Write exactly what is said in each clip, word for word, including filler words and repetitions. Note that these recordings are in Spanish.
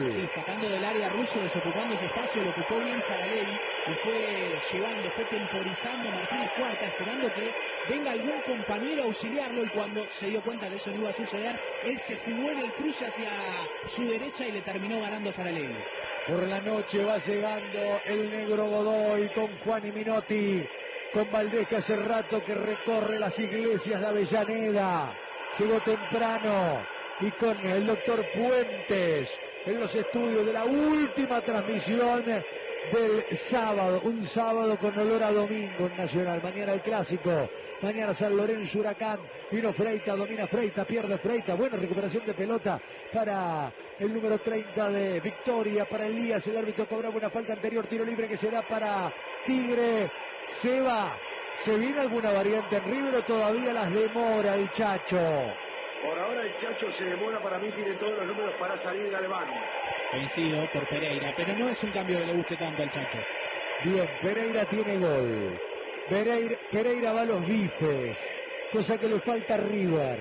Sí, sacando del área ruso, desocupando ese espacio, lo ocupó bien Saralegui, lo fue llevando, fue temporizando Martínez Cuarta, esperando que venga algún compañero a auxiliarlo, y cuando se dio cuenta que eso no iba a suceder, él se jugó en el cruce hacia su derecha y le terminó ganando a Saralegui. Por la noche va llegando el negro Godoy con Juan y Minotti, con Valdés, que hace rato que recorre las iglesias de Avellaneda. Llegó temprano, y con el doctor Puentes en los estudios de la última transmisión del sábado, un sábado con olor a domingo en Nacional. Mañana el clásico, mañana San Lorenzo Huracán, vino Freita, domina Freita, pierde Freita, buena recuperación de pelota para el número treinta de Victoria, para Elías, el árbitro cobraba una falta anterior, tiro libre que será para Tigre. Se va, ¿se viene alguna variante en River o todavía las demora el Chacho? Por ahora el Chacho se demora, para mí tiene todos los números para salir de Galván. Coincido por Pereira, pero no es un cambio que le guste tanto al Chacho. Bien, Pereira tiene gol. Pereira, Pereira va a los bifes, cosa que le falta a River.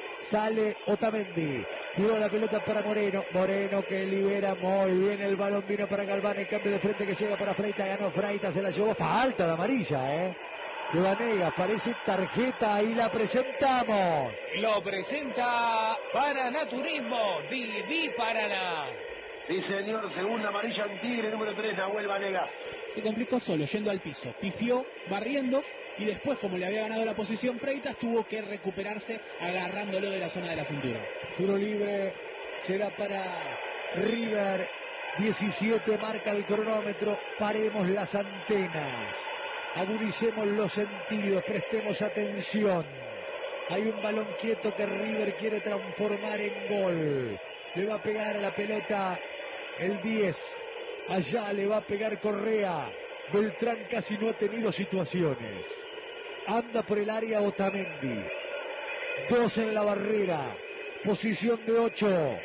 Sale Otamendi, tiró la pelota para Moreno, Moreno que libera muy bien el balón, vino para Galván, el cambio de frente que llega para Freita, ganó Freita, se la llevó, falta de amarilla, eh. De Vanegas, parece tarjeta, y la presentamos. Lo presenta Paraná Turismo, Viví Paraná. Sí, señor, segunda amarilla en Tigre, número tres, Nahuel Vanegas. Se complicó solo, yendo al piso, pifió, barriendo, y después, como le había ganado la posición Freitas, tuvo que recuperarse agarrándolo de la zona de la cintura. Tiro libre será para River, diecisiete marca el cronómetro, paremos las antenas, agudicemos los sentidos, prestemos atención. Hay un balón quieto que River quiere transformar en gol. Le va a pegar a la pelota el diez. Allá le va a pegar Correa. Beltrán casi no ha tenido situaciones. Anda por el área Otamendi. Dos en la barrera. Posición de ocho.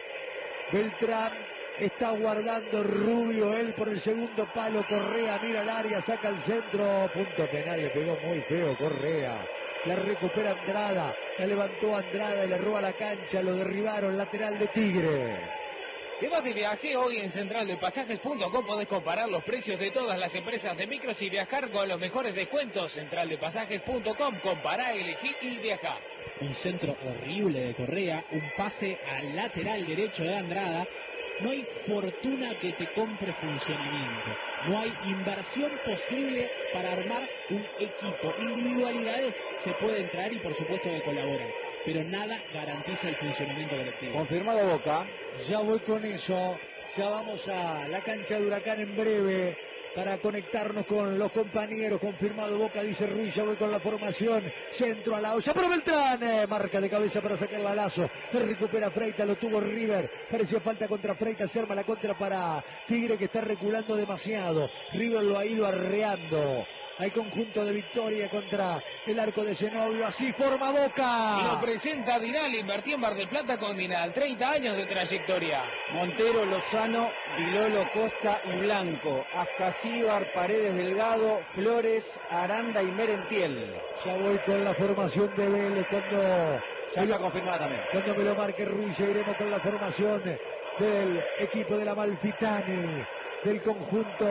Beltrán está guardando, Rubio, él por el segundo palo. Correa mira el área, saca el centro. Punto penal, le pegó muy feo Correa. La recupera Andrada, la levantó Andrada y le roba la cancha, lo derribaron, lateral de Tigre. Te vas de viaje hoy en central de pasajes punto com, podés comparar los precios de todas las empresas de micros y viajar con los mejores descuentos. central de pasajes punto com, compará, elegí y viajá. Un centro horrible de Correa, un pase al lateral derecho de Andrada. No hay fortuna que te compre funcionamiento. No hay inversión posible para armar un equipo. Individualidades se pueden traer y por supuesto que colaboran, pero nada garantiza el funcionamiento colectivo. Confirmado Boca. Ya voy con eso. Ya vamos a la cancha de Huracán en breve para conectarnos con los compañeros. Confirmado Boca, dice Ruiz, ya voy con la formación. Centro a la olla por Beltrán, eh, marca de cabeza para sacarla a Lazo. Recupera Freita, lo tuvo River. Parecía falta contra Freita, se arma la contra para Tigre, que está reculando demasiado. River lo ha ido arreando al conjunto de Victoria contra el arco de Zenobio. Así forma Boca. Y lo presenta Dinal, invertí en Mar del Plata con Dinal, treinta años de trayectoria. Montero, Lozano, Vilolo, Costa y Blanco. Ascasíbar, Paredes, Delgado, Flores, Aranda y Merentiel. Ya voy con la formación de Vélez cuando... Ya está confirmada también. Cuando me lo marque Ruiz, ya iremos con la formación del equipo de la Malfitani, del conjunto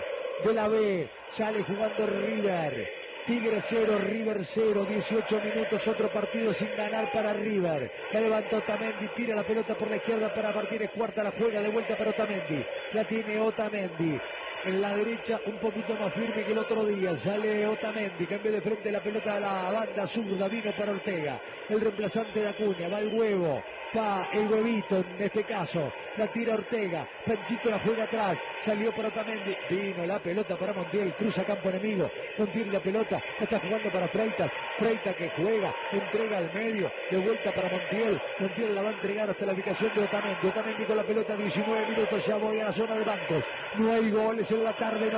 de la B. Sale jugando River. Tigre cero, River cero, dieciocho minutos, otro partido sin ganar para River. La levantó Otamendi, tira la pelota por la izquierda para Martínez Cuarta, la juega de vuelta para Otamendi. La tiene Otamendi. En la derecha un poquito más firme que el otro día. Sale Otamendi, cambia de frente la pelota a la banda zurda, vino para Ortega. El reemplazante de Acuña, va el huevo, va el huevito en este caso. La tira Ortega, Panchito la juega atrás, salió para Otamendi, vino la pelota para Montiel, cruza campo enemigo. Montiel la pelota, está jugando para Freitas. Freitas que juega, entrega al medio, de vuelta para Montiel. Montiel la va a entregar hasta la ubicación de Otamendi. Otamendi con la pelota, diecinueve minutos, ya voy a la zona de bancos. No hay goles en la tarde-noche.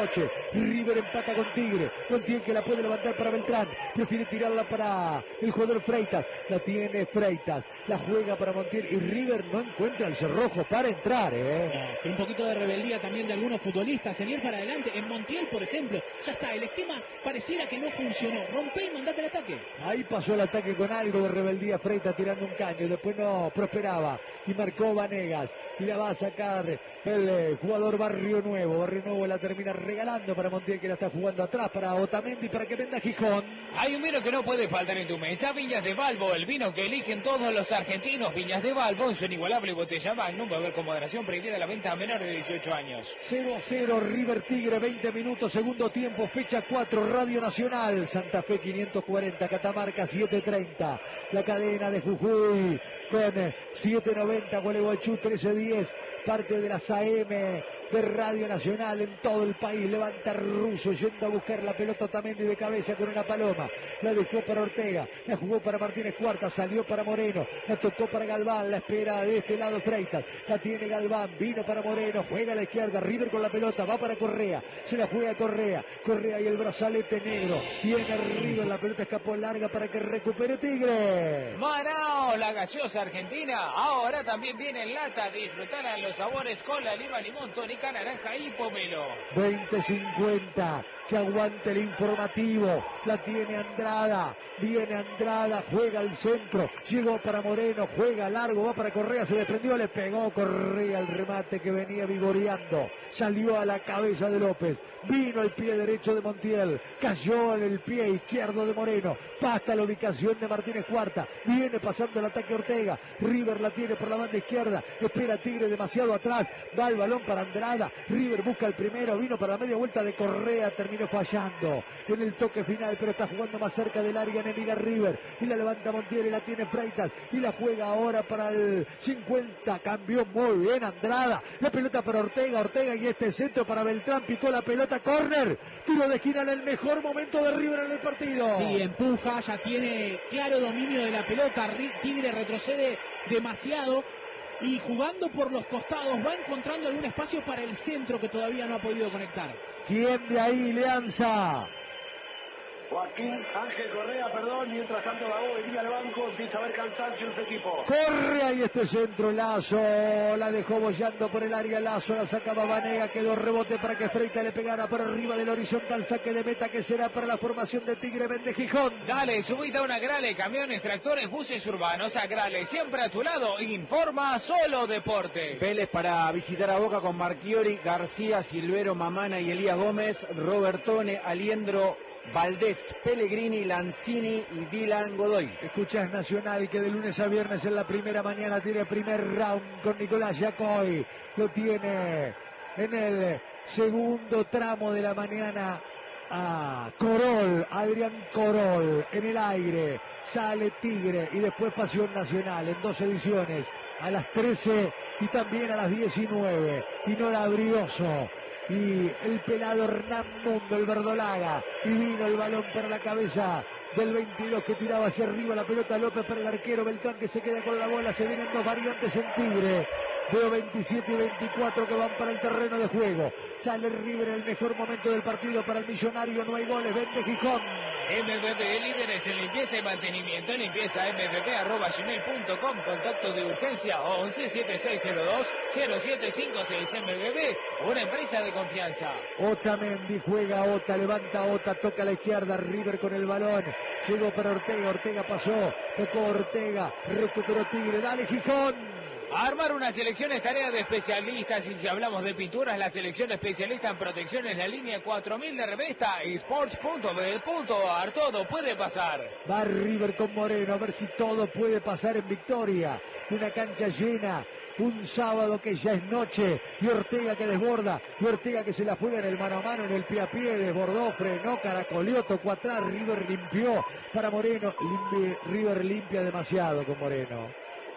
River empata con Tigre. Montiel que la puede levantar para Beltrán. Prefiere tirarla para el jugador Freitas. La tiene Freitas. La juega para Montiel y River no encuentra el cerrojo para entrar. ¿eh? No, un poquito de rebeldía también de algunos futbolistas. En ir para adelante. En Montiel, por ejemplo, ya está. El esquema pareciera que no funcionó. Rompe y mandate el ataque. Ahí pasó el ataque con algo de rebeldía. Freitas tirando un caño. Después no prosperaba. Y marcó Vanegas. Y la va a sacar el eh, jugador Barrio Nuevo. Barrio Nuevo la termina regalando para Montiel, que la está jugando atrás para Otamendi para que venda Gijón. Hay un vino que no puede faltar en tu mesa, Viñas de Balbo, el vino que eligen todos los argentinos. Viñas de Balbo en su inigualable botella Magnum, beber con moderación, prohibida la venta a menores de dieciocho años. cero a cero River Tigre, veinte minutos, segundo tiempo, fecha cuatro, Radio Nacional, Santa Fe quinientos cuarenta, Catamarca setecientos treinta, la cadena de Jujuy con setecientos noventa, Gualeguaychú trece diez, parte de las A M de Radio Nacional en todo el país. Levanta Russo yendo a buscar la pelota Otamendi de cabeza con una paloma. La dejó para Ortega, la jugó para Martínez Cuarta, salió para Moreno, la tocó para Galván, la espera de este lado Freitas, la tiene Galván, vino para Moreno, juega a la izquierda, River con la pelota, va para Correa, se la juega Correa, Correa y el brazalete negro, viene River, la pelota escapó larga para que recupere Tigre. Manao, la gaseosa argentina, ahora también viene en lata, disfrutarán los sabores con la lima, limón, tónica, naranja y pomelo. veinte cincuenta, que aguante el informativo, la tiene Andrada, viene Andrada, juega al centro, llegó para Moreno, juega largo, va para Correa, se desprendió, le pegó Correa el remate que venía vigoreando, salió a la cabeza de López, vino el pie derecho de Montiel, cayó en el pie izquierdo de Moreno, basta la ubicación de Martínez Cuarta, viene pasando el ataque Ortega, River la tiene por la banda izquierda, espera Tigre demasiado atrás, va el balón para Andrada, River busca el primero, vino para la media vuelta de Correa, terminó fallando en el toque final, pero está jugando más cerca del área enemiga River, y la levanta Montiel y la tiene Freitas, y la juega ahora para el cincuenta, cambió muy bien Andrada, la pelota para Ortega, Ortega y este centro para Beltrán, picó la pelota, córner, tiro de esquina en el mejor momento de River en el partido. Sí, empuja, ya tiene claro dominio de la pelota, Tigre retrocede demasiado y jugando por los costados va encontrando algún espacio para el centro que todavía no ha podido conectar. ¿Quién de ahí le lanza? Joaquín Ángel Correa, perdón, mientras tanto Gago venía al banco, empieza a ver cansancio en su equipo. Corre ahí este centro, Lazo, la dejó bollando por el área, Lazo, la sacaba Vanega, quedó rebote para que Freitas le pegara por arriba del horizontal, saque de meta que será para la formación de Tigre Vende Gijón. Dale, subite a una Grale, camiones, tractores, buses urbanos, a Grale, siempre a tu lado, informa Solo Deportes. Vélez para visitar a Boca con Marchiori, García, Silvero, Mamana y Elías Gómez, Robertone, Aliendro, Valdés, Pellegrini, Lanzini y Dylan Godoy. Escuchás Nacional que de lunes a viernes en la primera mañana tiene primer round con Nicolás Yacoy. Lo tiene en el segundo tramo de la mañana a Corol, Adrián Corol en el aire. Sale Tigre y después Pasión Nacional en dos ediciones, a las trece y también a las diecinueve. Y Nora Brioso y el pelado Hernán Mundo, el verdolaga, y vino el balón para la cabeza del veintidós que tiraba hacia arriba la pelota, López para el arquero, Beltrán que se queda con la bola, se vienen dos variantes en Tigre. Veo veintisiete y veinticuatro que van para el terreno de juego. Sale River en el mejor momento del partido para el Millonario, no hay goles, Vende Gijón. M V P, líderes en limpieza y mantenimiento, limpieza m v p arroba gmail punto com, contacto de urgencia once setenta y seis cero dos cero siete cinco seis. M V P, una empresa de confianza. Otamendi juega, Ota, levanta Ota, toca a la izquierda, River con el balón, llegó para Ortega, Ortega pasó, tocó Ortega, recuperó Tigre, dale Gijón. Armar una selección es tarea de especialistas, y si hablamos de pinturas, la selección especialista en protección es la línea cuatro mil de revista esports punto b punto a r. Todo puede pasar. Va River con Moreno, a ver si todo puede pasar en victoria. Una cancha llena, un sábado que ya es noche, y Ortega que desborda, y Ortega que se la juega en el mano a mano, en el pie a pie, desbordó, frenó, caracoleó, tocó atrás, River limpió para Moreno, Limpi, River limpia demasiado con Moreno.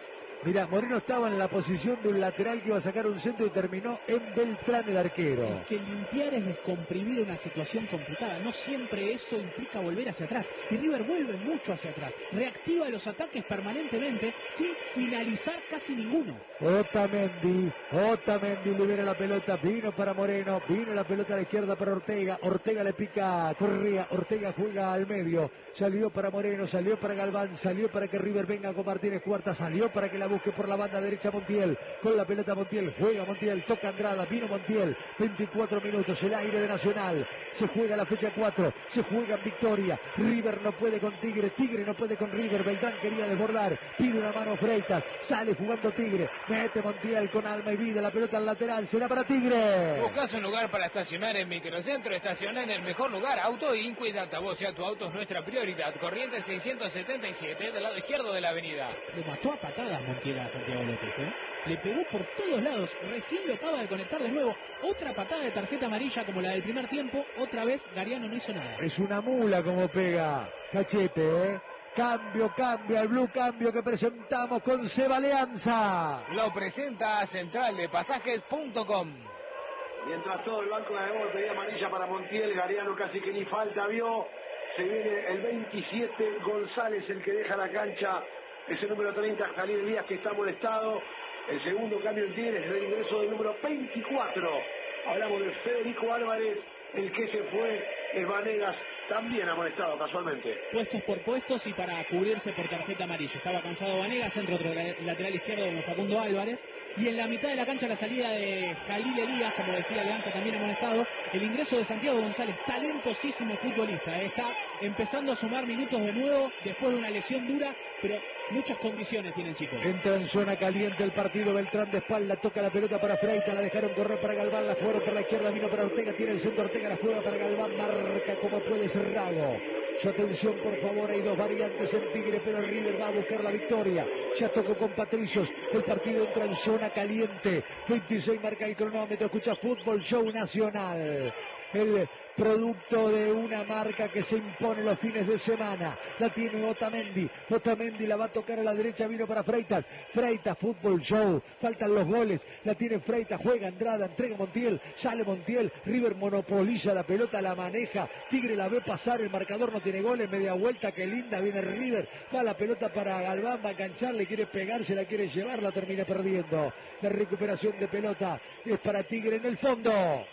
Mirá, Moreno estaba en la posición de un lateral que iba a sacar un centro y terminó en Beltrán el arquero. Es que limpiar es descomprimir una situación complicada. No siempre eso implica volver hacia atrás. Y River vuelve mucho hacia atrás. Reactiva los ataques permanentemente sin finalizar casi ninguno. Otamendi, Otamendi libera la pelota, vino para Moreno, vino la pelota a la izquierda para Ortega, Ortega le pica a Correa, Ortega juega al medio, salió para Moreno, salió para Galván, salió para que River venga con Martínez Cuarta, salió para que la busque por la banda derecha Montiel, con la pelota Montiel, juega Montiel, toca Andrada, vino Montiel, veinticuatro minutos, el aire de Nacional, se juega la fecha cuatro, se juega en Victoria, River no puede con Tigre, Tigre no puede con River, Beltrán quería desbordar, pide una mano Freitas, sale jugando Tigre, mete Montiel con alma y vida, la pelota al lateral, será para Tigre. Buscas un lugar para estacionar en Microcentro, estaciona en el mejor lugar, Auto Inco y Datavoz, tu auto es nuestra prioridad, Corrientes seiscientos setenta y siete, del lado izquierdo de la avenida. Le mató a patadas Montiel a Santiago López, ¿eh? Le pegó por todos lados, recién lo acaba de conectar de nuevo, otra patada de tarjeta amarilla como la del primer tiempo, otra vez Gariano no hizo nada. Es una mula como pega Cachete, ¿eh? Cambio, cambio, al blue cambio que presentamos con Seba Alianza. Lo presenta a central de pasajes punto com. Mientras todo el banco de gol pedía amarilla para Montiel, Gariano casi que ni falta vio. Se viene el veintisiete, González el que deja la cancha, ese número treinta, Jalil Elías que está molestado. El segundo cambio en Tigre es el ingreso del número veinticuatro. Hablamos de Federico Álvarez, el que se fue es Vanegas, también amonestado casualmente. Puestos por puestos y para cubrirse por tarjeta amarilla. Estaba cansado Vanegas, centro otro lateral izquierdo como Facundo Álvarez. Y en la mitad de la cancha la salida de Jalil Elías, como decía Alianza, también amonestado. El ingreso de Santiago González, talentosísimo futbolista. ¿eh? Está empezando a sumar minutos de nuevo después de una lesión dura, pero muchas condiciones tiene el chico. Entra en zona caliente el partido, Beltrán de espalda, toca la pelota para Freitas, la dejaron correr para Galván, la jugaron por la izquierda, vino para Ortega, tiene el centro Ortega, la juega para Galván, marca como puede Cerrago. Su atención por favor, hay dos variantes en Tigre, pero el River va a buscar la victoria. Ya tocó con Patricios, el partido entra en zona caliente, veintiséis marca el cronómetro, escucha Fútbol Show Nacional. El producto de una marca que se impone los fines de semana. La tiene Otamendi. Otamendi la va a tocar a la derecha, vino para Freitas. Freitas, Fútbol Show. Faltan los goles. La tiene Freitas, juega Andrada, entrega Montiel. Sale Montiel. River monopoliza la pelota, la maneja. Tigre la ve pasar, el marcador no tiene goles. Media vuelta, qué linda, viene River. Va la pelota para Galván, va a enganchar, le quiere pegar, se la quiere llevar, la termina perdiendo. La recuperación de pelota es para Tigre en el fondo.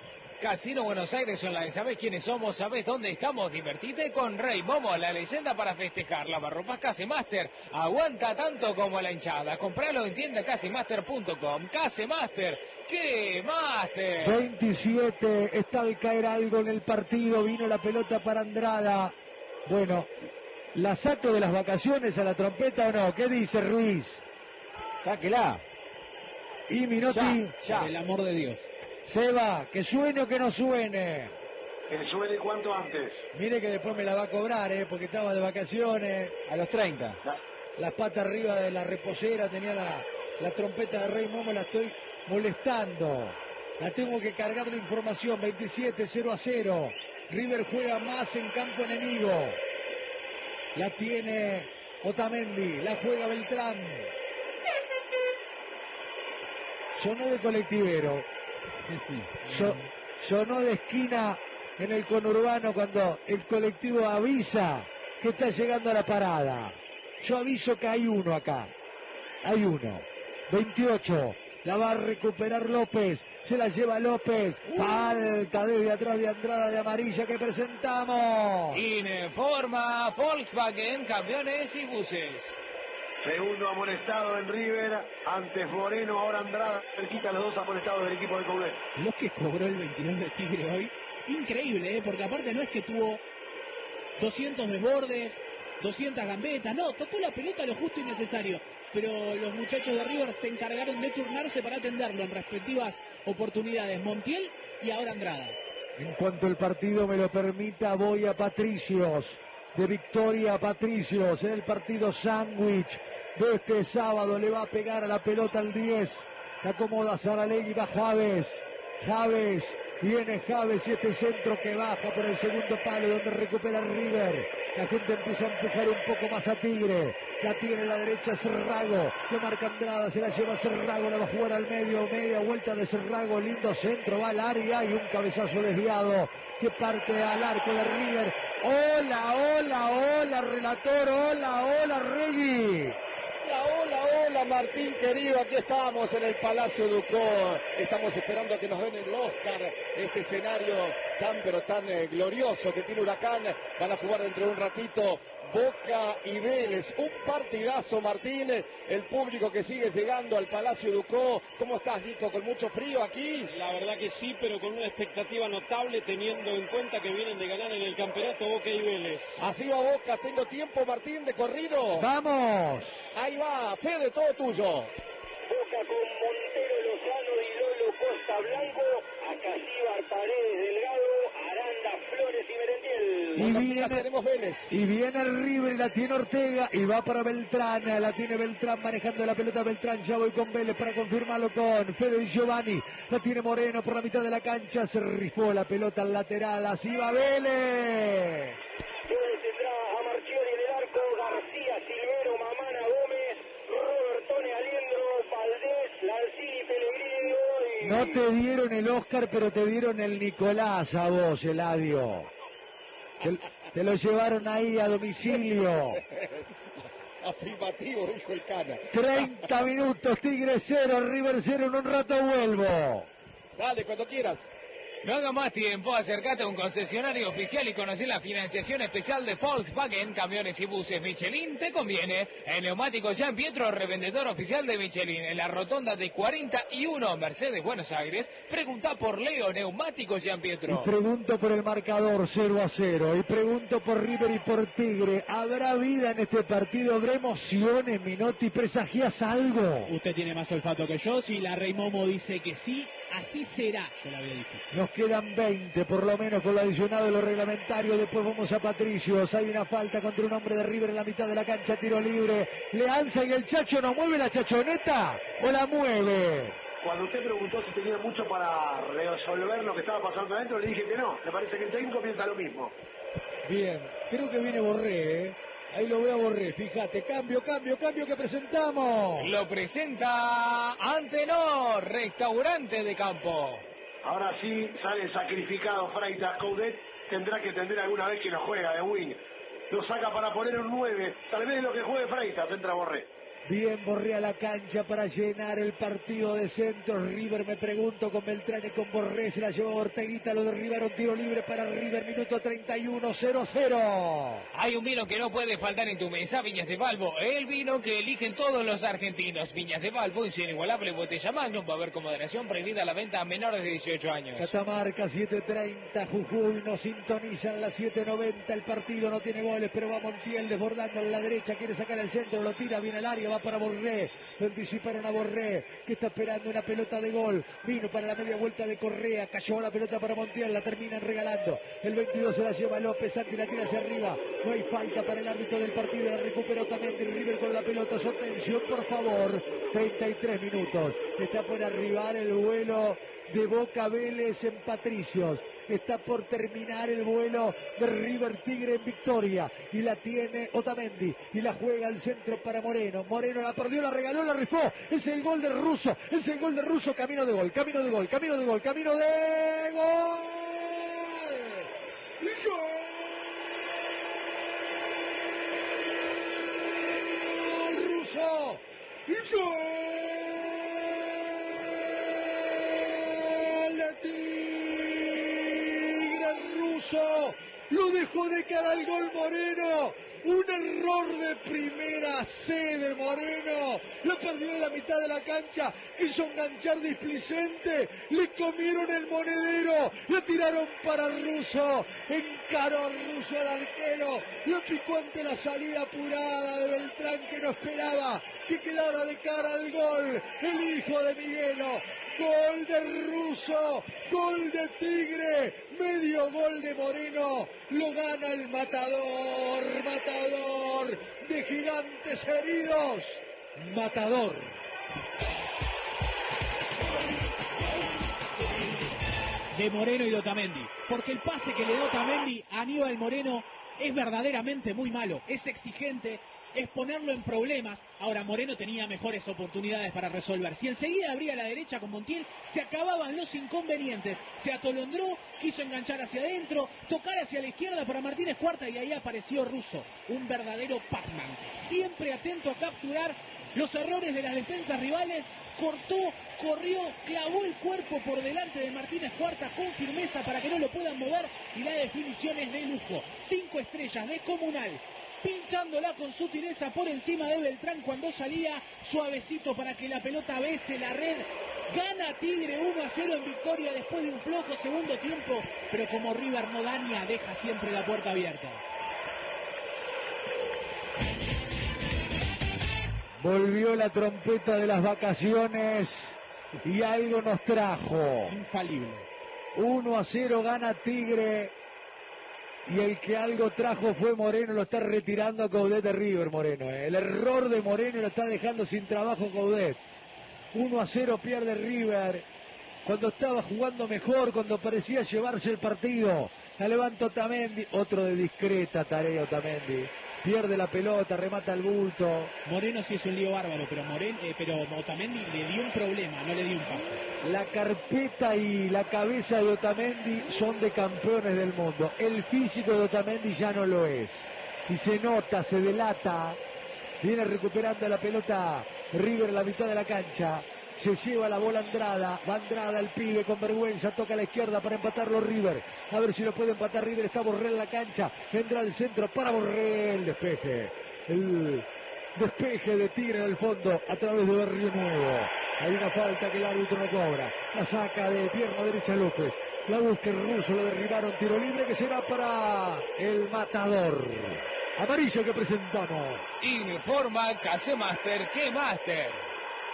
Casino Buenos Aires Online, ¿sabés quiénes somos? ¿Sabés dónde estamos? Divertite con Rey Momo, la leyenda para festejar. Lavarropas Casemaster, aguanta tanto como la hinchada. Compralo en tienda casemaster punto com. Casemaster, ¡qué Master! veintisiete, está al caer algo en el partido, vino la pelota para Andrada. Bueno, ¿la saco de las vacaciones a la trompeta o no? ¿Qué dice Ruiz? Sáquela. Y Minotti, Ya, ya. Por el amor de Dios. Seba, que suene o que no suene. Que suene cuanto antes. Mire que después me la va a cobrar, ¿eh? Porque estaba de vacaciones. A los treinta. La- Las patas arriba de la reposera, tenía la, la trompeta de Rey Momo, la estoy molestando. La tengo que cargar de información, veintisiete, cero a cero. River juega más en campo enemigo. La tiene Otamendi, la juega Beltrán. Sonó de colectivero. So- sonó de esquina en el conurbano cuando el colectivo avisa que está llegando a la parada. Yo aviso que hay uno acá. Hay uno. veintiocho. La va a recuperar López. Se la lleva López. Falta desde atrás de Andrada de amarilla que presentamos. Informa Volkswagen, camiones y buses. Segundo amonestado en River, antes Moreno, ahora Andrada, cerquita los dos amonestados del equipo de Coudet. Lo que cobró el veintidós de Tigre hoy, increíble, ¿eh? Porque aparte no es que tuvo doscientos desbordes, doscientas gambetas, no, tocó la pelota lo justo y necesario, pero los muchachos de River se encargaron de turnarse para atenderlo en respectivas oportunidades, Montiel y ahora Andrada. En cuanto el partido me lo permita, voy a Patricios. De Victoria a Patricios en el partido sándwich de este sábado. Le va a pegar a la pelota al diez. La acomoda Saralegui, va Javes. Javes, viene Javes y este centro que baja por el segundo palo donde recupera River. La gente empieza a empujar un poco más a Tigre. La tiene en la derecha Cerrago. Lo marca Andrada, se la lleva Cerrago. La va a jugar al medio. Media vuelta de Cerrago. Lindo centro, va al área y un cabezazo desviado que parte al arco de River. Hola, hola, hola, relator. Hola, hola, Regui. Hola, hola, hola, Martín querido, aquí estamos en el Palacio Ducó, estamos esperando a que nos den el Oscar, este escenario tan pero tan eh, glorioso que tiene Huracán. Van a jugar dentro de un ratito Boca y Vélez, un partidazo, Martín, el público que sigue llegando al Palacio Ducó. ¿Cómo estás, Nico? ¿Con mucho frío aquí? La verdad que sí, pero con una expectativa notable, teniendo en cuenta que vienen de ganar en el campeonato Boca y Vélez. Así va Boca, tengo tiempo, Martín, de corrido. ¡Vamos! Ahí va, Fede, todo tuyo. Boca con Montero, Lozano y Lolo Costa Blanco, Acasíbar, Paredes, Delgado, Aranda, Flores y Merentiel. Y viene, tenemos Vélez. y viene River, la tiene Ortega y va para Beltrán, la tiene Beltrán manejando la pelota Beltrán, ya voy con Vélez para confirmarlo con Fede Giovanni, la tiene Moreno por la mitad de la cancha, se rifó la pelota al lateral, así va Vélez. Vélez tendrá a Marchiori en el arco, García, Silvero, Mamana, Gómez, Robertone, Aliendro, Valdés, Lanzini, Pellegrini y... No te dieron el Oscar, pero te dieron el Nicolás a vos, Eladio. Te, te lo llevaron ahí a domicilio. Afirmativo, dijo el Cana. treinta minutos, Tigre cero, River cero, en un rato vuelvo. Dale, cuando quieras. No haga más tiempo, acércate a un concesionario oficial y conocer la financiación especial de Volkswagen, camiones y buses Michelin, te conviene. El neumático Gian Pietro, revendedor oficial de Michelin, en la rotonda de cuarenta y uno, Mercedes, Buenos Aires. Pregunta por Leo, neumático Gian Pietro. Y pregunto por el marcador cero a cero, y pregunto por River y por Tigre. ¿Habrá vida en este partido? ¿Habrá emociones, Minotti? ¿Presagias algo? Usted tiene más olfato que yo. Si la Rey Momo dice que sí, así será. Yo la veo difícil. Nos quedan veinte, por lo menos, con lo adicionado de lo reglamentario. Después vamos a Patricios. Hay una falta contra un hombre de River en la mitad de la cancha. Tiro libre. Le alza y el Chacho no mueve la chachoneta o la mueve. Cuando usted preguntó si tenía mucho para resolver lo que estaba pasando adentro, le dije que no. Me parece que el técnico piensa lo mismo. Bien, creo que viene Borré, ¿eh? Ahí lo veo a Borré, fíjate, cambio, cambio, cambio que presentamos. Lo presenta Antenor, restaurante de campo. Ahora sí sale sacrificado Freitas. Coudet tendrá que tender alguna vez que no juega de wing. Lo saca para poner un nueve. Tal vez lo que juegue Freitas, entra Borré. Bien, Borré a la cancha para llenar el partido de centros. River, me pregunto, con Beltrán y con Borré, se la llevó Orteguita, lo derribaron, tiro libre para River, minuto treinta y uno, cero cero. Hay un vino que no puede faltar en tu mesa, Viñas de Valvo, el vino que eligen todos los argentinos. Viñas de Valvo, un inigualable botella Magnum, va a haber con moderación, prohibida la venta a menores de dieciocho años. Catamarca, siete treinta, Jujuy, nos sintonizan las siete noventa, el partido no tiene goles, pero va Montiel desbordando a la derecha, quiere sacar el centro, lo tira, viene al área, va para Borré, lo anticiparon a Borré, que está esperando una pelota de gol, vino para la media vuelta de Correa, cayó la pelota para Montiel, la terminan regalando, el veintidós se la lleva López, Santi la tira hacia arriba, no hay falta para el árbitro del partido, la recuperó también el River con la pelota, su atención por favor, treinta y tres minutos, está por arribar el vuelo de Boca Vélez en Patricios. Está por terminar el vuelo de River Tigre en Victoria. Y la tiene Otamendi. Y la juega al centro para Moreno. Moreno la perdió, la regaló, la rifó. Es el gol de Russo. Es el gol de Russo. Camino de gol, camino de gol, camino de gol, camino de gol. ¡Gol! Russo. ¡Gol! Lo dejó de cara al gol Moreno. Un error de primera C de Moreno. Lo perdió en la mitad de la cancha. Quiso enganchar displicente. Le comieron el monedero. Lo tiraron para Russo. Encaró a Russo al arquero. Lo picó ante la salida apurada de Beltrán, que no esperaba que quedara de cara al gol. El hijo de Miguelo. Gol de Russo, gol de Tigre, medio gol de Moreno, lo gana el matador, matador de Gigantes Heridos, matador. De Moreno y de Otamendi, porque el pase que le da Otamendi a Aníbal Moreno es verdaderamente muy malo, es exigente, es ponerlo en problemas. Ahora Moreno tenía mejores oportunidades para resolver. Si enseguida abría la derecha con Montiel, se acababan los inconvenientes. Se atolondró, quiso enganchar hacia adentro, tocar hacia la izquierda para Martínez Cuarta y ahí apareció Russo, un verdadero Pac-Man. Siempre atento a capturar los errores de las defensas rivales. Cortó, corrió, clavó el cuerpo por delante de Martínez Cuarta con firmeza para que no lo puedan mover y la definición es de lujo. Cinco estrellas, descomunal. Pinchándola con sutileza por encima de Beltrán cuando salía, suavecito para que la pelota bese la red. Gana Tigre uno a cero en victoria después de un flojo segundo tiempo, pero como River no daña, deja siempre la puerta abierta. Volvió la trompeta de las vacaciones y algo nos trajo. Infalible. uno a cero gana Tigre. Y el que algo trajo fue Moreno, lo está retirando a Coudet de River, Moreno. ¿eh? El error de Moreno lo está dejando sin trabajo Coudet. uno a cero pierde River. Cuando estaba jugando mejor, cuando parecía llevarse el partido. La levanta Otamendi, otro de discreta tarea Otamendi. Pierde la pelota, remata el bulto. Moreno sí es un lío bárbaro, pero Moreno, eh, pero Otamendi le dio un problema, no le dio un pase. La carpeta y la cabeza de Otamendi son de campeones del mundo. El físico de Otamendi ya no lo es. Y se nota, se delata. Viene recuperando la pelota River a la mitad de la cancha. Se lleva la bola Andrada, va Andrada el pibe con vergüenza, toca a la izquierda para empatarlo River, a ver si lo puede empatar River, está Borrell en la cancha, vendrá el centro para Borrell, despeje, el despeje de Tigre en el fondo a través de Barrio Nuevo, hay una falta que el árbitro no cobra, la saca de pierna derecha López, la busca el Ruso, lo derribaron, tiro libre que será para el matador. Amarillo que presentamos. Informa Casemaster, que Master.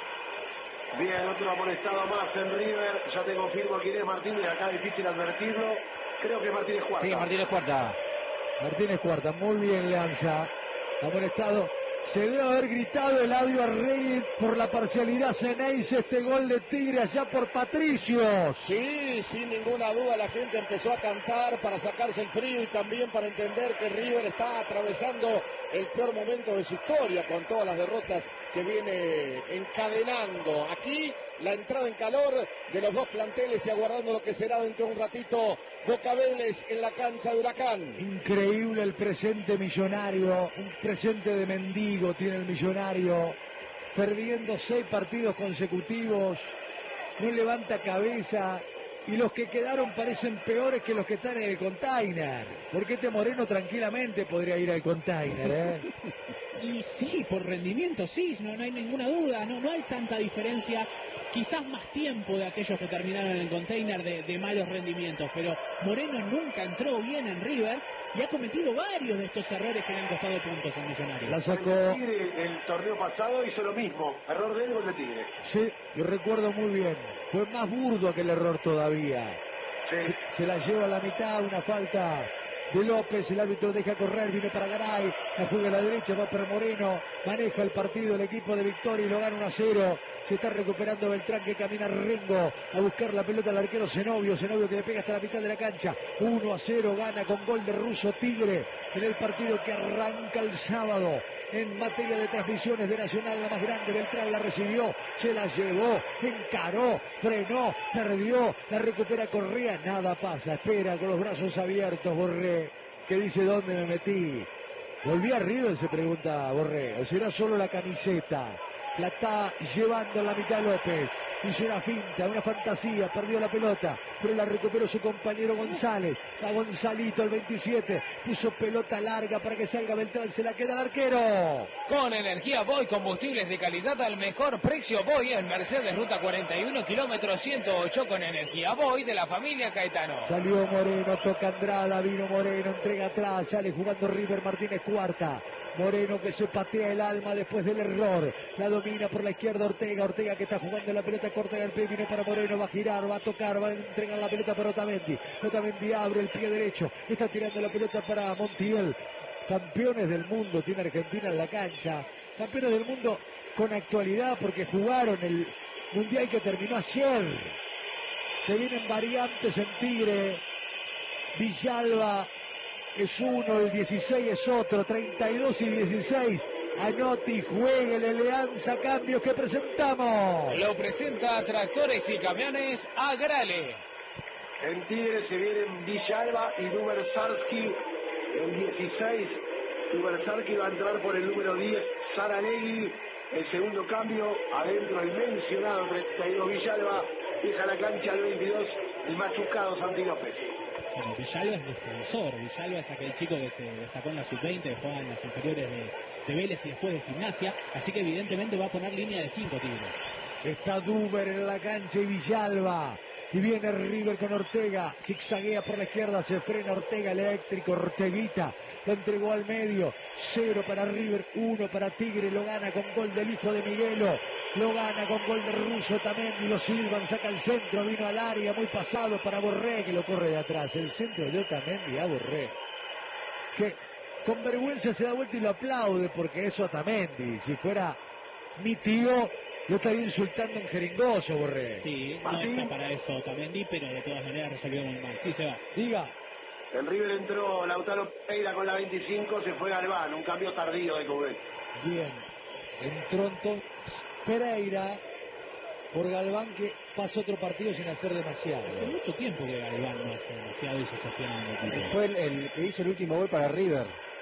Bien, otro amonestado más en River. Ya te confirmo quién es Martínez. Acá es difícil advertirlo. Creo que es Martínez Cuarta. Sí, Martínez Cuarta. Martínez Cuarta, muy bien Lanza. Amonestado. Se debe haber gritado Eladio Arregui por la parcialidad Ceneice, este gol de Tigre allá por Patricios. Sí, sin ninguna duda la gente empezó a cantar para sacarse el frío y también para entender que River está atravesando el peor momento de su historia con todas las derrotas que viene encadenando. Aquí la entrada en calor de los dos planteles y aguardando lo que será dentro de un ratito Boca Vélez en la cancha de Huracán. Increíble el presente millonario, un presente de mendigo tiene el Millonario, perdiendo seis partidos consecutivos, no levanta cabeza y los que quedaron parecen peores que los que están en el container, porque este Moreno tranquilamente podría ir al container, ¿eh? Y sí, por rendimiento, sí, no, no hay ninguna duda, no, no hay tanta diferencia, quizás más tiempo de aquellos que terminaron en el container de, de malos rendimientos, pero Moreno nunca entró bien en River y ha cometido varios de estos errores que le han costado puntos al Millonario. La sacó. Tigre el torneo pasado hizo lo mismo, error de él, gol de Tigre. Sí, yo recuerdo muy bien, fue más burdo aquel error todavía. Sí. Se, se la lleva a la mitad, una falta de López, el árbitro deja correr, viene para Garay, la juega a la derecha, va para Moreno, maneja el partido el equipo de Victoria y lo gana uno a cero, se está recuperando Beltrán que camina Rengo a buscar la pelota al arquero Zenobio, Zenobio que le pega hasta la mitad de la cancha, uno a cero gana con gol de Russo Tigre en el partido que arranca el sábado. En materia de transmisiones de Nacional, la más grande, Beltrán la recibió, se la llevó, encaró, frenó, perdió, la recupera Correa, nada pasa, espera con los brazos abiertos Borré, que dice ¿dónde me metí? ¿Volví a River? Se pregunta Borré, o será solo la camiseta, la está llevando en la mitad López. Hizo una finta, una fantasía, perdió la pelota, pero la recuperó su compañero González. A Gonzalito, el veintisiete, puso pelota larga para que salga Beltrán, se la queda el arquero. Con energía Boy, combustibles de calidad al mejor precio. Boy en Mercedes, ruta cuarenta y uno, kilómetro ciento ocho, con energía Boy de la familia Caetano. Salió Moreno, toca Andrada, vino Moreno, entrega atrás, sale jugando River Martínez Cuarta. Moreno que se patea el alma después del error, la domina por la izquierda Ortega, Ortega que está jugando la pelota corta del pie, viene para Moreno, va a girar, va a tocar, va a entregar la pelota para Otamendi, Otamendi abre el pie derecho, está tirando la pelota para Montiel, campeones del mundo tiene Argentina en la cancha, campeones del mundo con actualidad porque jugaron el mundial que terminó ayer, se vienen variantes en Tigre, Villalba es uno, el dieciséis es otro, treinta y dos y dieciséis. Anote y juegue la Alianza Cambios que presentamos. Lo presenta Tractores y Camiones Agrale. En Tigre se vienen Villalba y Dubersarsky. El dieciséis, Dubersarsky va a entrar por el número diez, Saralegui. El segundo cambio, adentro el mencionado treinta y dos Villalba. Deja la cancha el veintidós, el machucado Santi López. Bueno, Villalba es defensor. Villalba es aquel chico que se destacó en la sub veinte, que juega en las inferiores de, de Vélez y después de Gimnasia. Así que evidentemente va a poner línea de cinco Tigre. Está Duber en la cancha y Villalba. Y viene River con Ortega, zigzaguea por la izquierda, se frena Ortega, eléctrico, Orteguita, lo entregó al medio, cero para River, uno para Tigre, lo gana con gol del hijo de Miguelo, lo gana con gol de Russo también, y lo silban, saca el centro, vino al área, muy pasado para Borré, que lo corre de atrás, el centro de Otamendi a Borré, que con vergüenza se da vuelta y lo aplaude, porque es Otamendi, si fuera mi tío... Lo estaría insultando en jeringoso, Borré. Sí, no está para eso Otamendi, pero de todas maneras resolvió muy mal. Sí, se va. Diga. En River entró Lautaro Pereira con la veinticinco, se fue Galván, un cambio tardío de Coudet. Bien. Entró entonces Pereira por Galván, que pasa otro partido sin hacer demasiado. Hace mucho tiempo que Galván no hace demasiado y se sostiene en el equipo. Fue el, el que hizo el último gol para River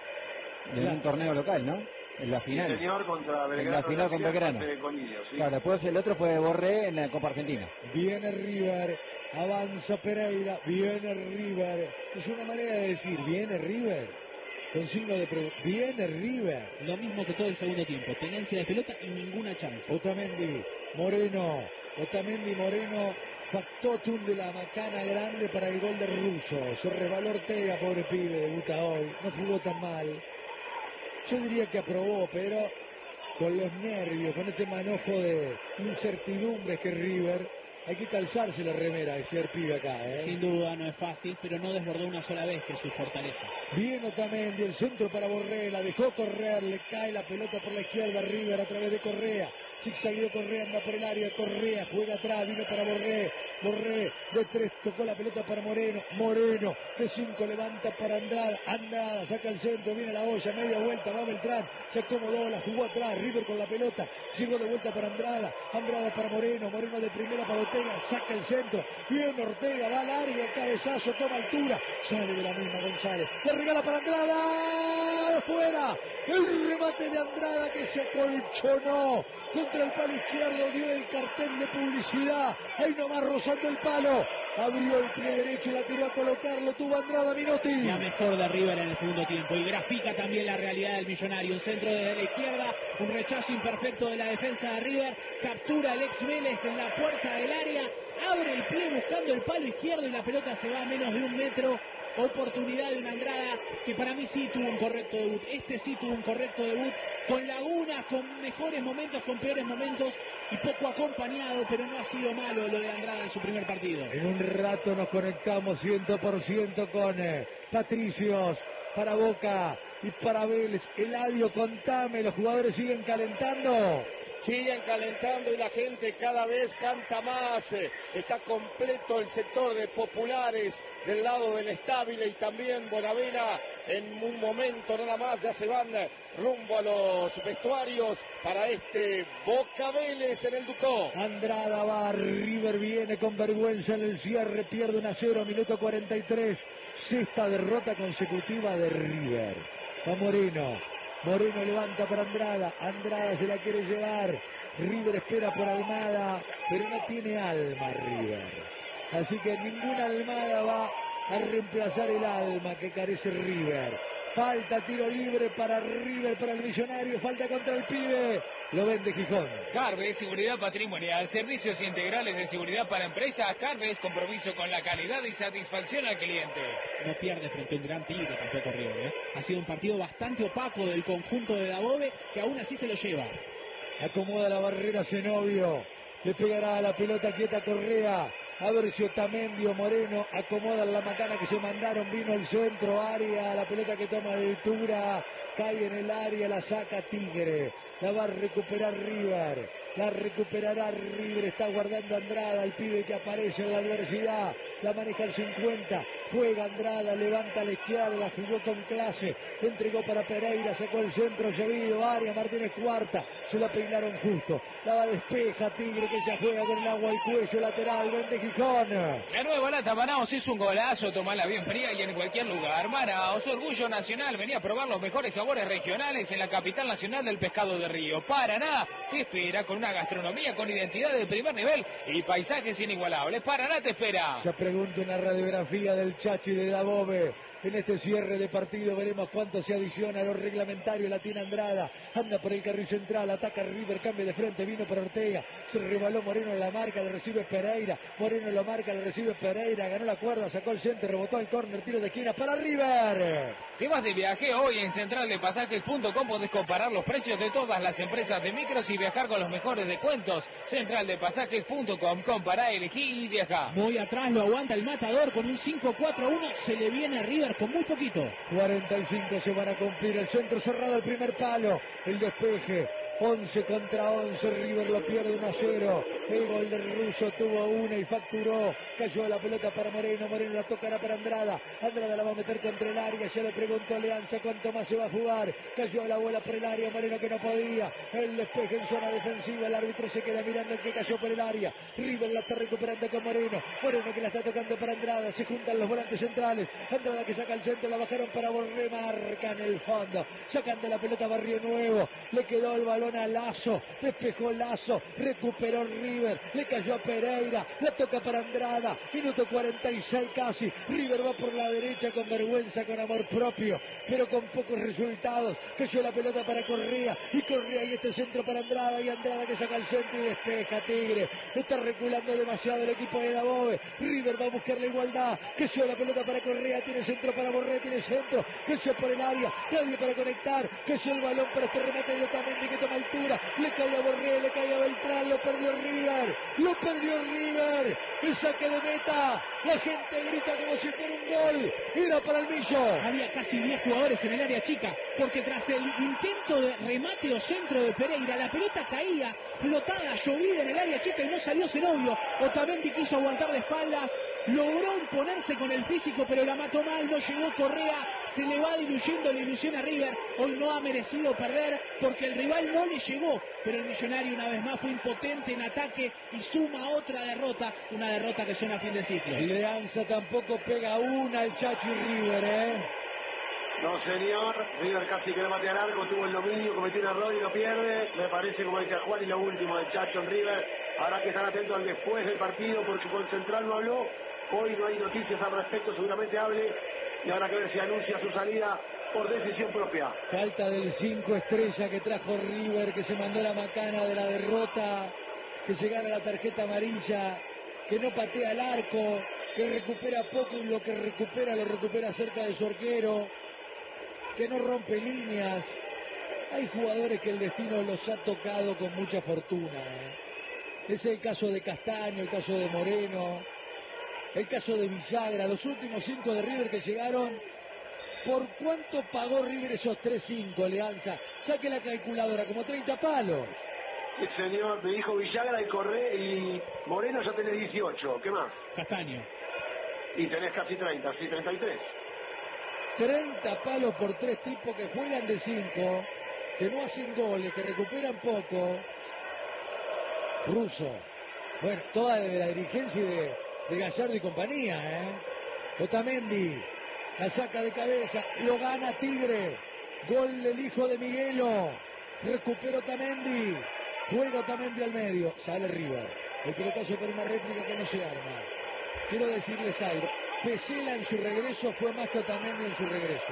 en Claro. un torneo local, ¿no? En la final. Sí, señor, contra Belgrano. En la final con Belgrano. de Conillo, sí. Claro, después el otro fue Borré en la Copa Argentina. Viene River, avanza Pereira, viene River. Es una manera de decir, viene River. Con signo de pregunta, viene River. Lo mismo que todo el segundo tiempo. Tenencia de pelota y ninguna chance. Otamendi, Moreno, Otamendi, Moreno, factotum de la macana grande para el gol de Russo. Se resbaló Ortega, pobre pibe, debuta hoy. No jugó tan mal. Yo diría que aprobó, pero con los nervios, con este manojo de incertidumbres que River, hay que calzarse la remera, decía el pibe acá, ¿eh? Sin duda no es fácil, pero no desbordó una sola vez, que es su fortaleza. Bien Otamendi, el centro para Borré, la dejó correr, le cae la pelota por la izquierda, River a través de Correa, zigzagueó Correa, anda por el área, Correa juega atrás, vino para Borré, Borré de tres, tocó la pelota para Moreno, Moreno de cinco, levanta para Andrada, Andrada, saca el centro, viene la olla, media vuelta, va Beltrán, se acomodó, la jugó atrás, River con la pelota, llegó de vuelta para Andrada, Andrada para Moreno, Moreno de primera para Ortega, saca el centro, viene Ortega, va al área, cabezazo, toma altura, sale de la misma González, le regala para Andrada, afuera, el remate de Andrada que se acolchonó contra el palo izquierdo, dio el cartel de publicidad, ahí nomás rozando el palo, abrió el pie derecho y la tiró a colocarlo, tuvo Andrada, Minotti. La mejor de River en el segundo tiempo y grafica también la realidad del Millonario. Un centro desde la izquierda, un rechazo imperfecto de la defensa de River, captura el ex Vélez en la puerta del área, abre el pie buscando el palo izquierdo y la pelota se va a menos de un metro. Oportunidad de una Andrada que para mí sí tuvo un correcto debut. Este sí tuvo un correcto debut, con lagunas, con mejores momentos, con peores momentos y poco acompañado, pero no ha sido malo lo de Andrada en su primer partido. En un rato nos conectamos cien por ciento con eh, Patricios para Boca y para Vélez. Eladio, contame, ¿los jugadores siguen calentando? Siguen calentando y la gente cada vez canta más. Está completo el sector de populares del lado del Estabile y también Bonavena. En un momento nada más ya se van rumbo a los vestuarios para este Boca Vélez en el Ducó. Andrada va, River viene con vergüenza en el cierre, pierde uno a cero, minuto cuarenta y tres. Sexta derrota consecutiva de River. Va Moreno. Moreno levanta para Andrada, Andrada se la quiere llevar, River espera por Almada, pero no tiene alma River, así que ninguna Almada va a reemplazar el alma que carece River. Falta tiro libre para River, para el Millonario, falta contra el pibe, lo vende Gijón. Carves, seguridad patrimonial, servicios integrales de seguridad para empresas. Carves, compromiso con la calidad y satisfacción al cliente. No pierde frente a un gran Tigre tampoco River, ¿eh? Ha sido un partido bastante opaco del conjunto de Dabove, que aún así se lo lleva. Acomoda la barrera Zenobio, le pegará a la pelota quieta Correa. A ver si Otamendi o Moreno acomodan la macana que se mandaron, vino el centro, área, la pelota que toma altura, cae en el área, la saca Tigre, la va a recuperar River, La recuperará River, está guardando Andrada, el pibe que aparece en la adversidad. La maneja el cincuenta, juega Andrada, levanta a la izquierda, jugó con clase, entregó para Pereira, sacó el centro, Llevido, área, Martínez cuarta, se la peinaron justo. La va despeja Tigre, que ya juega con el agua al cuello, lateral, vende Gijón. De nuevo Lata, Manaos hizo un golazo, tomala bien fría y en cualquier lugar. Manaos, orgullo nacional, venía a probar los mejores sabores regionales en la capital nacional del pescado de río. Paraná te espera con una gastronomía con identidad de primer nivel y paisajes inigualables. Paraná te espera. Ya pregunto una radiografía del Chachi de Dabove. En este cierre de partido veremos cuánto se adiciona a lo reglamentario. La tiene Andrada, anda por el carril central, ataca River, cambia de frente, vino por Ortega, se rebaló Moreno en la marca, le recibe Pereira, Moreno lo marca, le recibe Pereira, ganó la cuerda, sacó el centro, rebotó al córner, tiro de esquina para River. Te vas de viaje hoy en central de pasajes punto com, podés comparar los precios de todas las empresas de micros y viajar con los mejores descuentos. central de pasajes punto com, compará, elegí y viajá. Muy atrás lo aguanta el Matador con un cinco cuatro uno, se le viene a River con muy poquito. cuarenta y cinco se van a cumplir, el centro cerrado, el primer palo, el despeje. once contra once, River lo pierde uno a cero. El gol del ruso tuvo una y facturó. Cayó la pelota para Moreno, Moreno la tocará para Andrada. Andrada la va a meter contra el área. Ya le preguntó a Alianza cuánto más se va a jugar. Cayó la bola por el área, Moreno que no podía. El despeje en zona defensiva. El árbitro se queda mirando el que cayó por el área. River la está recuperando con Moreno. Moreno que la está tocando para Andrada. Se juntan los volantes centrales. Andrada que saca el centro, la bajaron para Borré. Marca en el fondo. Sacando la pelota Barrio Nuevo. Le quedó el balón a Lazo, despejó Lazo, recuperó River, le cayó a Pereira, la toca para Andrada, minuto cuarenta y seis casi. River va por la derecha con vergüenza, con amor propio, pero con pocos resultados. Cayó la pelota para Correa y Correa y este centro para Andrada y Andrada que saca el centro y despeja. Tigre está reculando demasiado el equipo de Dabove. River va a buscar la igualdad. Cayó la pelota para Correa, tiene centro para Borré, tiene centro, cayó por el área, nadie para conectar. Cayó el balón para este remate de Otamendi que toma altura, le cae a Borré, le cae a Beltrán, lo perdió River, lo perdió River, el saque de meta, la gente grita como si fuera un gol, era para el Millo. Había casi diez jugadores en el área chica, porque tras el intento de remate o centro de Pereira, la pelota caía flotada, llovida en el área chica y no salió Zenobio. Otamendi quiso aguantar de espaldas, logró imponerse con el físico, pero la mató mal, no llegó Correa, se le va diluyendo la ilusión a River. Hoy no ha merecido perder porque el rival no le llegó, pero el Millonario una vez más fue impotente en ataque y suma otra derrota, una derrota que suena a fin de ciclo. Alianza tampoco pega una al Chacho y River, ¿eh? No, señor. River casi que le mate al arco, tuvo el dominio, cometió un error y lo pierde. Me parece, como decía Juan, y lo último del Chacho en River. Habrá que estar atentos al después del partido porque con Central no habló. Hoy no hay noticias al respecto, seguramente hable. Y habrá que ver si anuncia su salida por decisión propia. Falta del cinco estrella que trajo River, que se mandó la macana de la derrota, que se gana la tarjeta amarilla, que no patea el arco, que recupera poco y lo que recupera lo recupera cerca de su arquero, que no rompe líneas. Hay jugadores que el destino los ha tocado con mucha fortuna, ¿eh? Es el caso de Castaño, el caso de Moreno, el caso de Villagra, los últimos cinco de River que llegaron. ¿Por cuánto pagó River esos tres cinco, Alianza? Saque la calculadora, como treinta palos. Sí, señor, me dijo Villagra y Correa y Moreno ya tenés dieciocho. ¿Qué más? Castaño. Y tenés casi treinta, sí, treinta y tres. treinta palos por tres tipos que juegan de cinco, que no hacen goles, que recuperan poco. Russo. Bueno, toda de la dirigencia y de, de Gallardo y compañía, ¿eh? Otamendi la saca de cabeza, lo gana Tigre. Gol del hijo de Miguelo. Recupera Otamendi. Juega Otamendi al medio. Sale River. El pelotazo por una réplica que no se arma. Quiero decirles algo. Pesela en su regreso fue más que Otamendi en su regreso.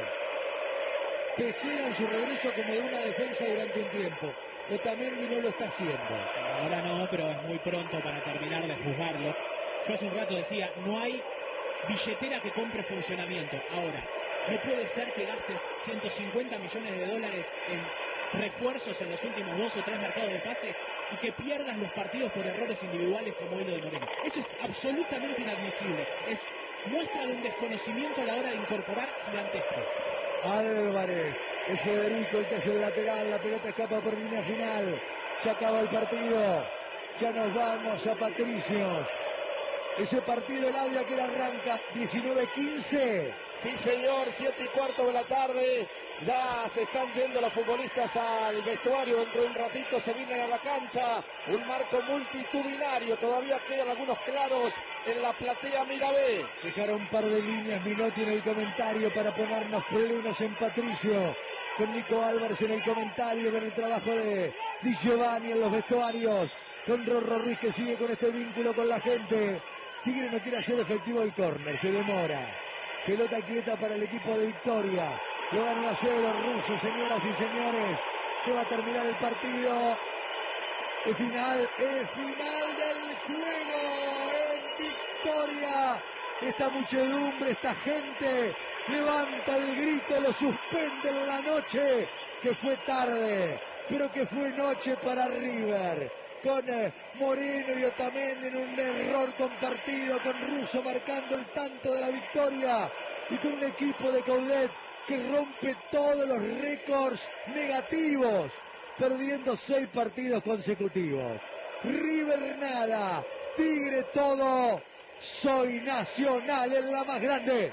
Pesela en su regreso como de una defensa durante un tiempo. Otamendi no lo está haciendo. Ahora no, pero es muy pronto para terminar de juzgarlo. Yo hace un rato decía, no hay billetera que compre funcionamiento. Ahora, no puede ser que gastes ciento cincuenta millones de dólares en refuerzos en los últimos dos o tres mercados de pase y que pierdas los partidos por errores individuales como lo de Moreno. Eso es absolutamente inadmisible. Es muestra de un desconocimiento a la hora de incorporar gigantesco. Álvarez, es Federico el que hace el lateral, la pelota escapa por línea final. Se acaba el partido. Ya nos vamos a Patricios. Ese partido el Ávila que arranca diecinueve quince. Sí, señor, siete y cuarto de la tarde. Ya se están yendo los futbolistas al vestuario. Dentro de un ratito se vienen a la cancha. Un marco multitudinario. Todavía quedan algunos claros en la platea Mirabé. Dejaron un par de líneas Minotti en el comentario para ponernos plenos en Patricio. Con Nico Álvarez en el comentario, con el trabajo de Di Giovanni en los vestuarios. Con Rorro Ruiz que sigue con este vínculo con la gente. Tigre no quiere hacer efectivo el córner, se demora. Pelota quieta para el equipo de Victoria. Lo ganó a cero Russo, señoras y señores. Se va a terminar el partido. El final, el final del juego en Victoria. Esta muchedumbre, esta gente levanta el grito, lo suspenden la noche, que fue tarde, pero que fue noche para River. Con eh, Moreno y Otamendi en un error compartido, con Russo marcando el tanto de la victoria y con un equipo de Coudet que rompe todos los récords negativos, perdiendo seis partidos consecutivos. River nada, Tigre todo, soy Nacional en la más grande.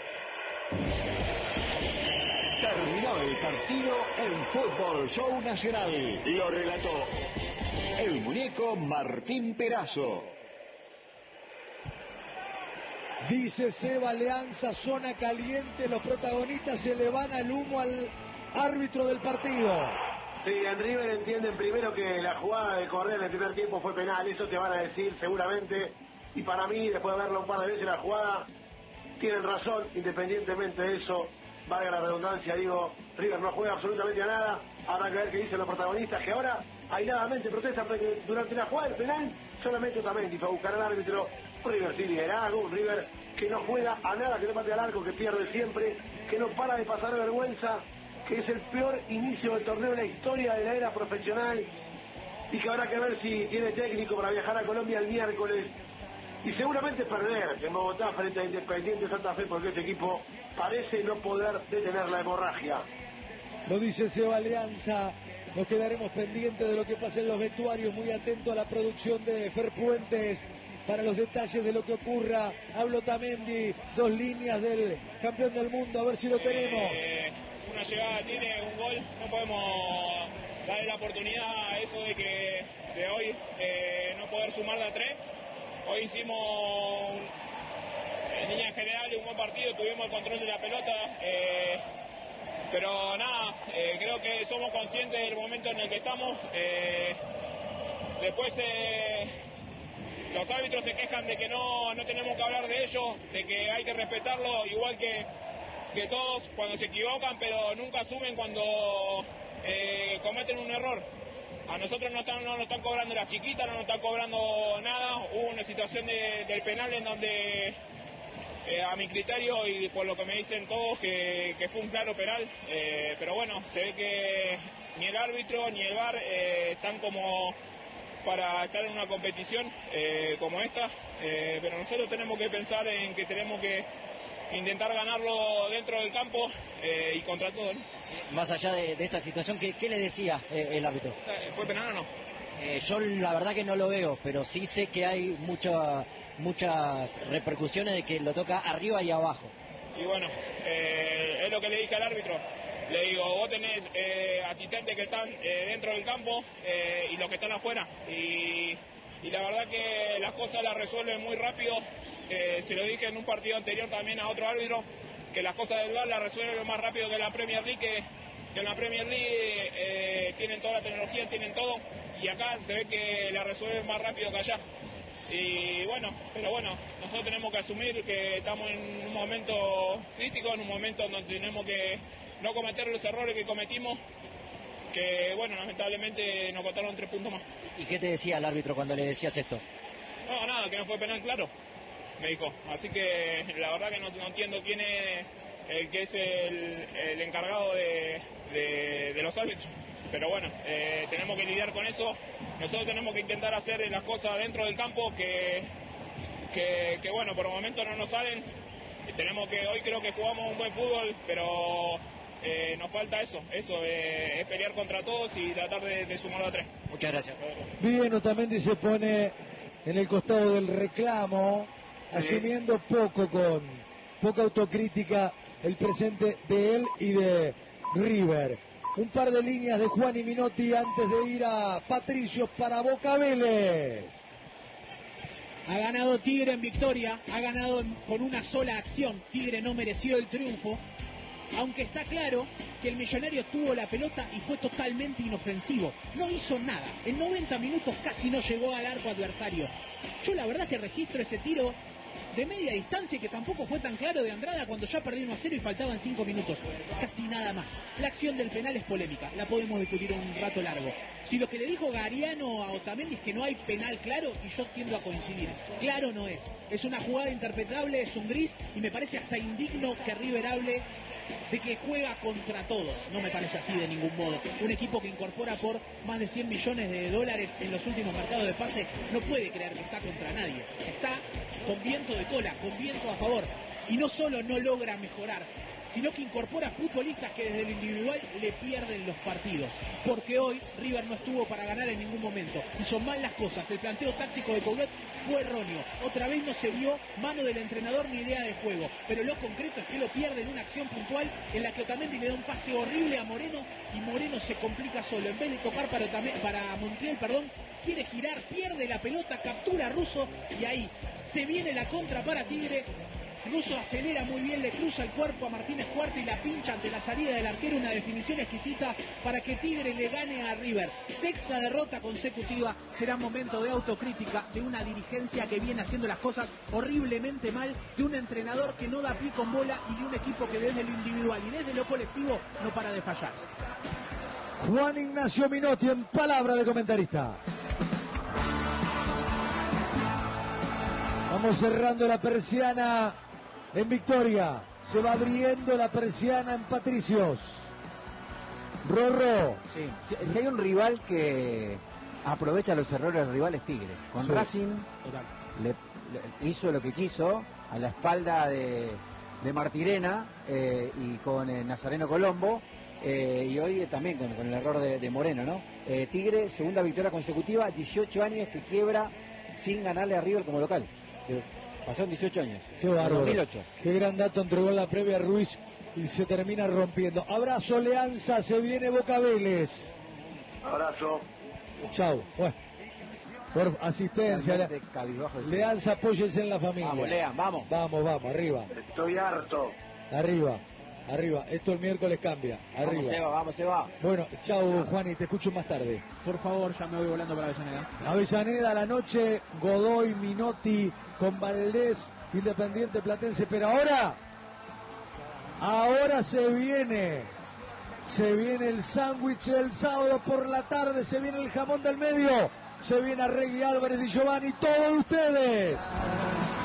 Terminó el partido en Fútbol Show Nacional. Lo relató el muñeco Martín Perazo. Dice Seba, Alianza, zona caliente, los protagonistas se le van al humo al árbitro del partido. Sí, en River entienden primero que la jugada de Correa en el primer tiempo fue penal, eso te van a decir seguramente, y para mí, después de verlo un par de veces la jugada, tienen razón, independientemente de eso, valga la redundancia, digo, River no juega absolutamente a nada, habrá que ver qué dicen los protagonistas, que ahora airadamente protestan porque durante la jugada del penal solamente Otamendi fue a buscar al árbitro. River sí liderazgo, un River que no juega a nada, que no patea al arco, que pierde siempre, que no para de pasar vergüenza, que es el peor inicio del torneo en la historia de la era profesional y que habrá que ver si tiene técnico para viajar a Colombia el miércoles y seguramente perder en Bogotá frente a Independiente Santa Fe, porque este equipo parece no poder detener la hemorragia. Lo dice Seba Alianza. Nos quedaremos pendientes de lo que pasa en los vestuarios, muy atento a la producción de Fer Puentes para los detalles de lo que ocurra. Hablo Otamendi, dos líneas del campeón del mundo, a ver si lo tenemos. Eh, una llegada tiene, un gol, no podemos darle la oportunidad a eso de que de hoy eh, no poder sumar de a tres. Hoy hicimos un, en línea general un buen partido, tuvimos el control de la pelota. Eh, Pero nada, eh, creo que somos conscientes del momento en el que estamos. Eh, después eh, los árbitros se quejan de que no, no tenemos que hablar de ellos, de que hay que respetarlo igual que, que todos cuando se equivocan, pero nunca asumen cuando eh, cometen un error. A nosotros no, están, no nos están cobrando las chiquitas, no nos están cobrando nada. Hubo una situación de, del penal en donde... Eh, a mi criterio y por lo que me dicen todos que, que fue un claro penal, eh, pero bueno, se ve que ni el árbitro ni el V A R eh, están como para estar en una competición eh, como esta, eh, pero nosotros tenemos que pensar en que tenemos que intentar ganarlo dentro del campo eh, y contra todo, ¿no? Más allá de, de esta situación, ¿qué, qué le decía eh, el árbitro? ¿Fue penal o no? Eh, yo la verdad que no lo veo, pero sí sé que hay mucha, muchas repercusiones de que lo toca arriba y abajo. Y bueno, eh, es lo que le dije al árbitro. Le digo, vos tenés eh, asistentes que están eh, dentro del campo eh, y los que están afuera. Y, y la verdad que las cosas las resuelven muy rápido. Eh, se lo dije en un partido anterior también a otro árbitro, que las cosas del V A R las resuelven más rápido que la Premier League, que, que en la Premier League eh, tienen toda la tecnología, tienen todo. Y acá se ve que la resuelven más rápido que allá. Y bueno, pero bueno, nosotros tenemos que asumir que estamos en un momento crítico, en un momento donde tenemos que no cometer los errores que cometimos, que bueno, lamentablemente nos costaron tres puntos más. ¿Y qué te decía el árbitro cuando le decías esto? No, nada, que no fue penal, claro, me dijo. Así que la verdad que no, no entiendo quién es el que es el, el encargado de, de, de los árbitros. Pero bueno, eh, tenemos que lidiar con eso. Nosotros tenemos que intentar hacer las cosas dentro del campo que, que, que bueno, por el momento no nos salen. Tenemos que, hoy creo que jugamos un buen fútbol, pero eh, nos falta eso, eso, eh, es pelear contra todos y tratar de, de sumar a tres. Muchas gracias. Bien, Otamendi se pone en el costado del reclamo, sí, asumiendo poco, con poca autocrítica, el presente de él y de River. Un par de líneas de Juan y Minotti antes de ir a Patricios para Boca Vélez. Ha ganado Tigre en victoria, ha ganado en, con una sola acción. Tigre no mereció el triunfo, aunque está claro que el Millonario tuvo la pelota y fue totalmente inofensivo. No hizo nada. En noventa minutos casi no llegó al arco adversario. Yo la verdad que registro ese tiro de media distancia que tampoco fue tan claro de Andrada cuando ya perdió uno a cero y faltaban cinco minutos. Casi nada más. La acción del penal es polémica, la podemos discutir un rato largo. Si lo que le dijo Gariano a Otamendi es que no hay penal claro, y yo tiendo a coincidir, claro no es. Es una jugada interpretable, es un gris, y me parece hasta indigno que River hable de que juega contra todos. No me parece así de ningún modo. Un equipo que incorpora por más de cien millones de dólares en los últimos mercados de pase no puede creer que está contra nadie. Está con viento de cola, con viento a favor. Y no solo no logra mejorar, sino que incorpora futbolistas que desde lo individual le pierden los partidos. Porque hoy River no estuvo para ganar en ningún momento. Y son mal las cosas. El planteo táctico de Coudet fue erróneo. Otra vez no se vio mano del entrenador ni idea de juego. Pero lo concreto es que lo pierde en una acción puntual en la que Otamendi le da un pase horrible a Moreno y Moreno se complica solo. En vez de tocar para, Otamendi, para Montiel, perdón, quiere girar, pierde la pelota, captura a Russo y ahí se viene la contra para Tigre. Russo acelera muy bien, le cruza el cuerpo a Martínez Cuarta y la pincha ante la salida del arquero. Una definición exquisita para que Tigre le gane a River. Sexta derrota consecutiva. Será momento de autocrítica de una dirigencia que viene haciendo las cosas horriblemente mal, de un entrenador que no da pie con bola y de un equipo que desde lo individual y desde lo colectivo no para de fallar. Juan Ignacio Minotti en palabra de comentarista. Vamos cerrando la persiana en Victoria. Se va abriendo la persiana en Patricios. Rorro. Sí, si, si hay un rival que aprovecha los errores del rival es Tigre. Con sí. Racing le, le hizo lo que quiso a la espalda de, de Martirena eh, y con eh, Nazareno Colombo. Eh, y hoy también con, con el error de, de Moreno, ¿no? Eh, Tigre, segunda victoria consecutiva, dieciocho años que quiebra sin ganarle a River como local. Pasaron dieciocho años. Qué bárbaro. dos mil ocho. Qué gran dato entregó en la previa Ruiz y se termina rompiendo. Abrazo, Leanza, se viene Boca Vélez. Abrazo. Chau. Bueno, por asistencia. Le, Leanza, apóyense en la familia. Vamos, Lean, vamos. Vamos, vamos, arriba. Estoy harto. Arriba. Arriba, esto el miércoles cambia. Arriba. Vamos, Seba, vamos, Seba. Bueno, chau, Juan, y te escucho más tarde. Por favor, ya me voy volando para Avellaneda. Avellaneda a la noche, Godoy, Minotti con Valdés, Independiente Platense. Pero ahora, ahora se viene, se viene el sándwich el sábado por la tarde, se viene el jamón del medio, se viene Arregui, Álvarez y Giovanni, todos ustedes.